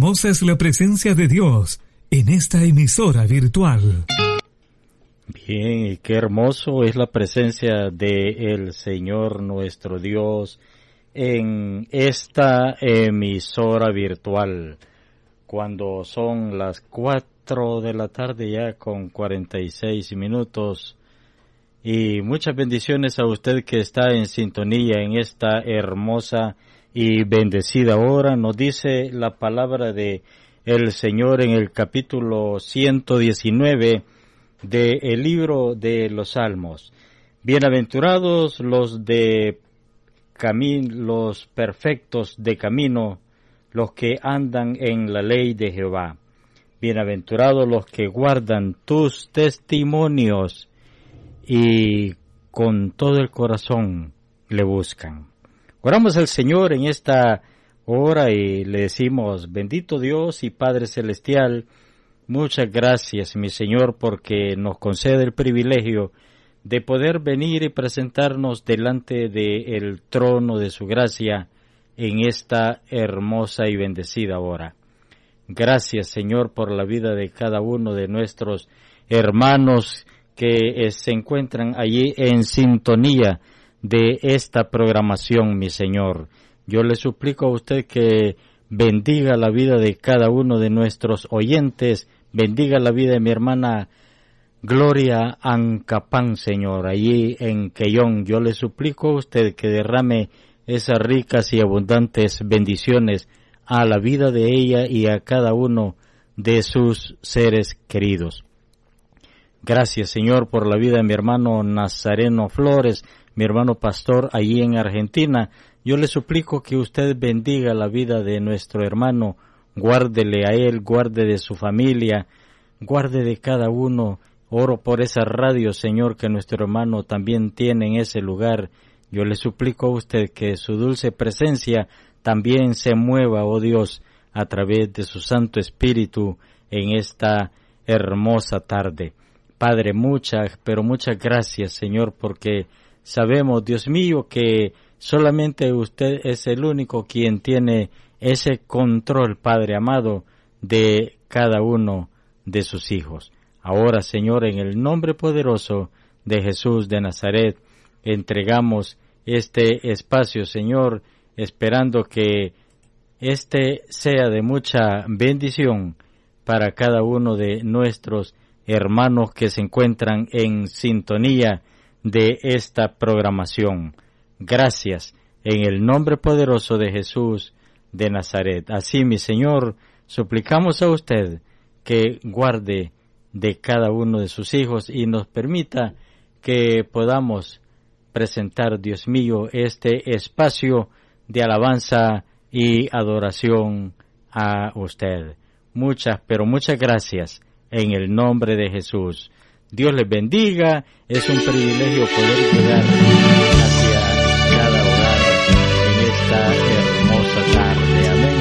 hermosa es la presencia de Dios en esta emisora virtual. Bien, y qué hermoso es la presencia de el Señor nuestro Dios en esta emisora virtual, cuando son las 4 de la tarde ya con 46 minutos. Y muchas bendiciones a usted que está en sintonía en esta hermosa y bendecida hora. Nos dice la palabra de el Señor en el capítulo 119 del libro de los Salmos. Bienaventurados los los perfectos de camino, los que andan en la ley de Jehová. Bienaventurados los que guardan tus testimonios y con todo el corazón le buscan. Oramos al Señor en esta hora y le decimos: bendito Dios y Padre Celestial, muchas gracias, mi Señor, porque nos concede el privilegio de poder venir y presentarnos delante del trono de su gracia en esta hermosa y bendecida hora. Gracias, Señor, por la vida de cada uno de nuestros hermanos que se encuentran allí en sintonía de esta programación, mi Señor. Yo le suplico a usted que bendiga la vida de cada uno de nuestros oyentes, bendiga la vida de mi hermana Gloria Ancapán, Señor, allí en Quellón. Yo le suplico a usted que derrame esas ricas y abundantes bendiciones a la vida de ella y a cada uno de sus seres queridos. Gracias, Señor, por la vida de mi hermano Nazareno Flores, mi hermano pastor allí en Argentina. Yo le suplico que usted bendiga la vida de nuestro hermano, guárdele a él, guarde de su familia, guarde de cada uno. Oro por esa radio, Señor, que nuestro hermano también tiene en ese lugar. Yo le suplico a usted que su dulce presencia también se mueva, oh Dios, a través de su Santo Espíritu en esta hermosa tarde. Padre, muchas gracias, Señor, porque sabemos, Dios mío, que solamente usted es el único quien tiene ese control, Padre amado, de cada uno de sus hijos. Ahora, Señor, en el nombre poderoso de Jesús de Nazaret, entregamos este espacio, Señor, esperando que este sea de mucha bendición para cada uno de nuestros hermanos que se encuentran en sintonía de esta programación. Gracias, en el nombre poderoso de Jesús de Nazaret. Así, mi Señor, suplicamos a usted que guarde de cada uno de sus hijos y nos permita que podamos presentar, Dios mío, este espacio de alabanza y adoración a usted. Muchas gracias en el nombre de Jesús. Dios les bendiga. Es un privilegio poder llegar hacia cada hogar en esta hermosa tarde. Amén.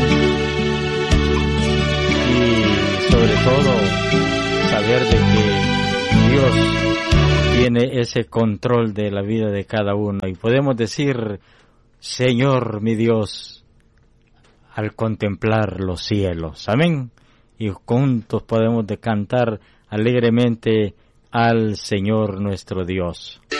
Y sobre todo, saber de que Dios tiene ese control de la vida de cada uno. Y podemos decir: Señor mi Dios, al contemplar los cielos. Amén. Y juntos podemos cantar alegremente al Señor nuestro Dios.